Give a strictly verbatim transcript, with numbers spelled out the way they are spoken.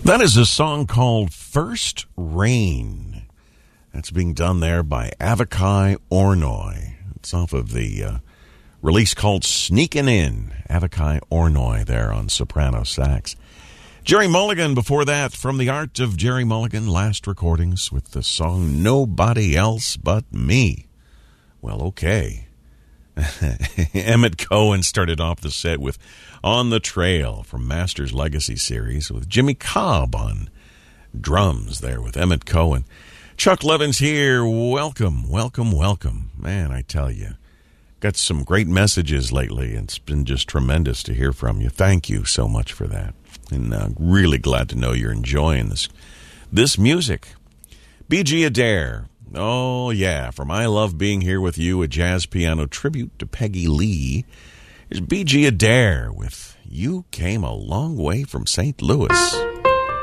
That is a song called First Rain. That's being done there by Avakai Ornoy. It's off of the uh, release called Sneakin' In. Avakai Ornoy there on soprano sax. Jerry Mulligan before that, from the Art of Jerry Mulligan, last recordings with the song Nobody Else But Me. Well, okay. Emmett Cohen started off the set with On the Trail from Masters Legacy series with Jimmy Cobb on drums there with Emmett Cohen. Chuck Levins here. Welcome, welcome, welcome. Man, I tell you, got some great messages lately, and it's been just tremendous to hear from you. Thank you so much for that. And uh, really glad to know you're enjoying this, this music. B G Adair. Oh, yeah, from I Love Being Here With You, a jazz piano tribute to Peggy Lee, is B G Adair with You Came a Long Way from Saint Louis.